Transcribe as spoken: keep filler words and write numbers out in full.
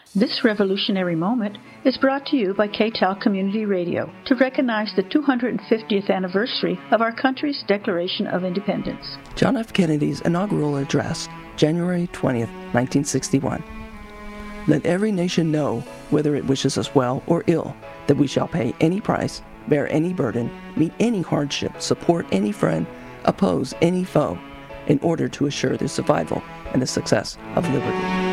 This revolutionary moment is brought to you by K T E L Community Radio to recognize the two hundred fiftieth anniversary of our country's Declaration of Independence. John F. Kennedy's inaugural address, January twentieth, nineteen sixty-one. Let every nation know, whether it wishes us well or ill, that we shall pay any price, bear any burden, meet any hardship, support any friend, oppose any foe, in order to assure the survival and the success of liberty.